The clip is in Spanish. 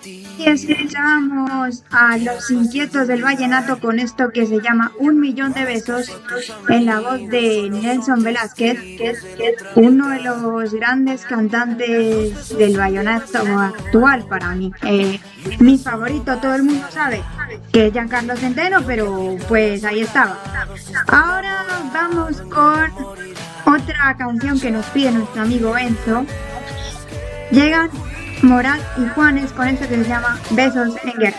Y escuchamos a Los Inquietos del Vallenato con esto que se llama Un Millón de Besos en la voz de Nelson Velázquez, uno de los grandes cantantes del vallenato actual para mí. Mi favorito, todo el mundo sabe que es Giancarlo Centeno, pero pues ahí estaba. Ahora vamos con otra canción que nos pide nuestro amigo Enzo. Llegan Morat y Juanes con esto que se llama Besos en Guerra.